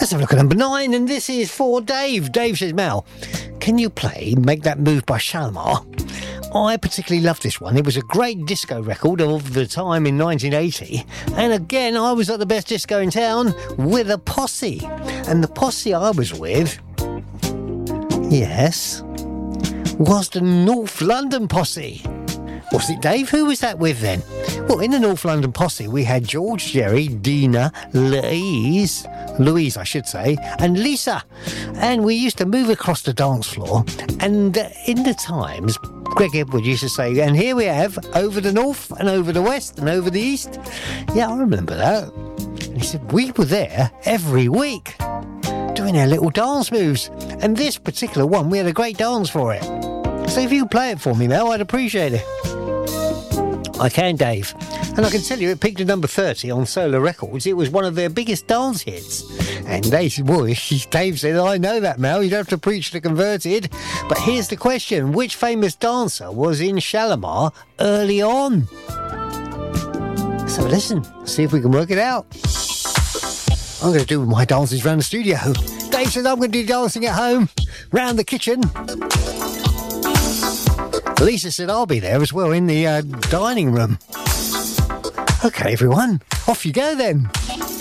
Let's have a look at number 9, and this is for Dave. Dave says, Mel, can you play Make That Move by Shalimar? I particularly love this one. It was a great disco record of the time in 1980. And again, I was at the best disco in town with a posse. And the posse I was with, yes, was the North London posse. Was it, Dave? Who was that with then? Well, in the North London posse, we had George, Jerry, Dina, Louise, I should say, and Lisa. And we used to move across the dance floor. And in the Times, Greg Edward used to say, and here we have over the north and over the west and over the east. Yeah, I remember that. And he said, we were there every week doing our little dance moves. And this particular one, we had a great dance for it. So if you could play it for me, Mel, I'd appreciate it. I can, Dave. And I can tell you, it peaked at number 30 on Solar Records. It was one of their biggest dance hits. And they said, well, Dave said, I know that, Mel. You don't have to preach to converted. But here's the question. Which famous dancer was in Shalimar early on? So listen, see if we can work it out. I'm going to do my dances around the studio. Dave says I'm going to do dancing at home, round the kitchen. Lisa said I'll be there as well in the dining room. OK, everyone, off you go then.